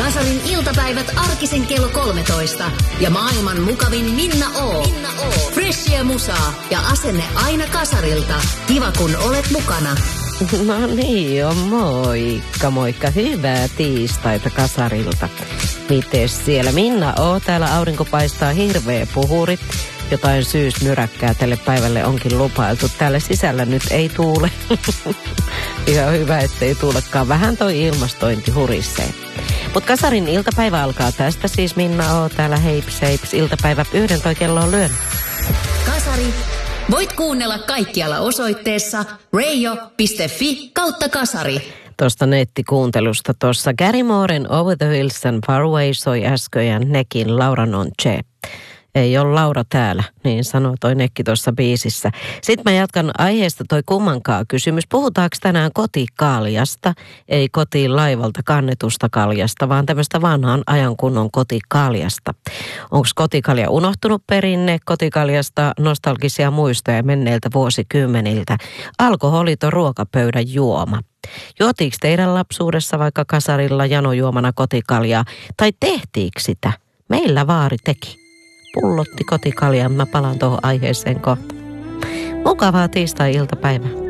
Kasarin iltapäivät arkisin kello 13. Ja maailman mukavin Minna O. Freshia musaa ja asenne aina Kasarilta. Kiva kun olet mukana. No niin, moikka, moikka. Hyvää tiistaita Kasarilta. Mites siellä? Minna O. Täällä aurinko paistaa, hirveä puhuri. Jotain syysmyräkkää tälle päivälle onkin lupailtu. Täällä sisällä nyt ei tuule. Ihan hyvä, ettei tuulekaan. Vähän toi ilmastointi hurisee. Mutta Kasarin iltapäivä alkaa tästä siis. Minna O. täällä heips. Iltapäivä 11 kello on lyönyt. Kasari. Voit kuunnella kaikkialla osoitteessa radio.fi/kasari. Tuosta nettikuuntelusta tuossa Gary Mooren Over the Hills and Far Away soi äsken ja nekin Laura Nonche. Ei ole Laura täällä, niin sanoo toi nekki tuossa biisissä. Sitten mä jatkan aiheesta toi kummankaan kysymys. Puhutaanko tänään kotikaljasta? Ei kotiin laivalta kannetusta kaljasta, vaan tämmöistä vanhan ajan kunnon kotikaljasta. Onko kotikalja unohtunut perinne? Kotikaljasta nostalgisia muistoja menneiltä vuosikymmeniltä. Alkoholiton ruokapöydän juoma. Juotiinko teidän lapsuudessa vaikka Kasarilla janojuomana kotikaljaa? Tai tehtiinkö sitä? Meillä vaari teki. Pullotti kotikaljan. Mä palaan tuohon aiheeseen kohta. Mukavaa tiistai-iltapäivää.